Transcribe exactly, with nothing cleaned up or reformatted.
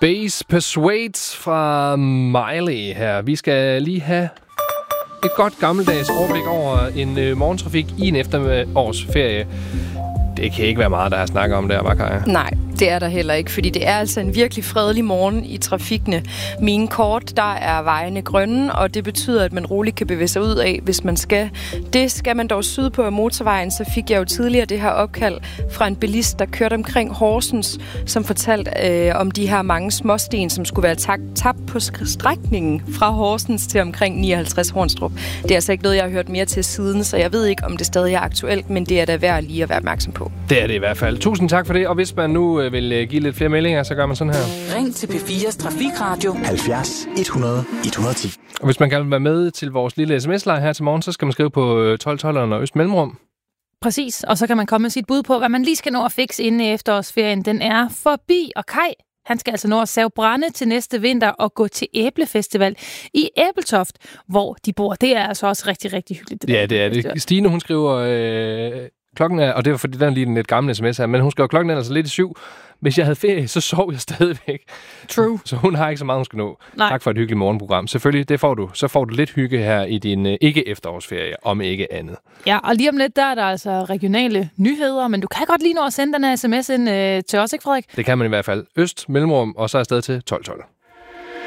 Base Persuades fra Miley her. Vi skal lige have et godt gammeldags overblik over en øh, morgentrafik i en efterårsferie. Det kan ikke være meget, der har snakket om der, var Kaja? Nej, det er der heller ikke, fordi det er altså en virkelig fredelig morgen i trafikkene. Mine kort, der er vejene grønne, og det betyder, at man roligt kan bevæge sig ud af, hvis man skal. Det skal man dog syd på motorvejen, så fik jeg jo tidligere det her opkald fra en bilist, der kørte omkring Horsens, som fortalte øh, om de her mange småsten, som skulle være tabt på strækningen fra Horsens til omkring nioghalvtreds Hornstrup. Det er altså ikke noget, jeg har hørt mere til siden, så jeg ved ikke, om det stadig er aktuelt, men det er da værd lige at være opmærksom på. Det er det i hvert fald. Tusind tak for det, og hvis man nu øh, vil give lidt flere meldinger, så gør man sådan her. Ring til P fires Trafikradio halvfjerds hundrede et hundrede og ti. Og hvis man gerne vil være med til vores lille sms-leg her til morgen, så skal man skrive på tolv tolv og Øst Mellemrum. Præcis, og så kan man komme med sit bud på, hvad man lige skal nå at fikse inden i efterårsferien. Den er forbi, og Kai, han skal altså nå at save brænde til næste vinter og gå til Æblefestival i Æbeltoft, hvor de bor. Det er altså også rigtig, rigtig hyggeligt. Det ja, det er det. Stine, hun skriver... Øh Klokken er, og det var fordi, den er lige en lidt gammel sms her, men hun skrev, klokken er altså lidt i syv. Hvis jeg havde ferie, så sov jeg stadigvæk. True. Så hun har ikke så meget, hun skal nå. Nej. Tak for et hyggeligt morgenprogram. Selvfølgelig, det får du. Så får du lidt hygge her i din uh, ikke-efterårsferie, om ikke andet. Ja, og lige om lidt, der er der altså regionale nyheder, men du kan godt lige nå at sende den her sms ind øh, til os, ikke Frederik? Det kan man i hvert fald. Øst, Mellemrum, og så afsted til tolv tolv.